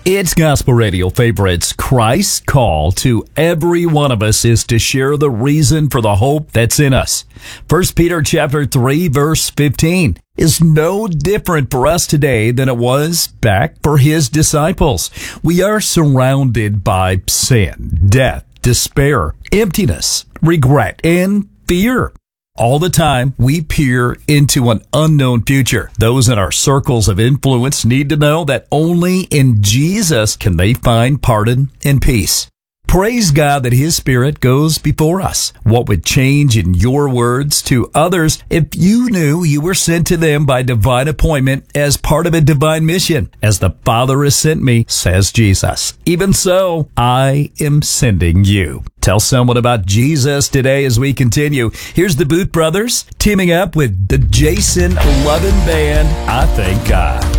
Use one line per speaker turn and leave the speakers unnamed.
It's Gospel Radio favorites. Christ's call to every one of us is to share the reason for the hope that's in us. 1 Peter chapter 3 verse 15 is no different for us today than it was back for his disciples. We are surrounded by sin, death, despair, emptiness, regret, and fear. All the time, we peer into an unknown future. Those in our circles of influence need to know that only in Jesus can they find pardon and peace. Praise God that His Spirit goes before us. What would change in your words to others if you knew you were sent to them by divine appointment as part of a divine mission? As the Father has sent me, says Jesus, even so, I am sending you. Tell someone about Jesus today as we continue. Here's the Booth Brothers teaming up with the Jason Lovin Band. I Thank God.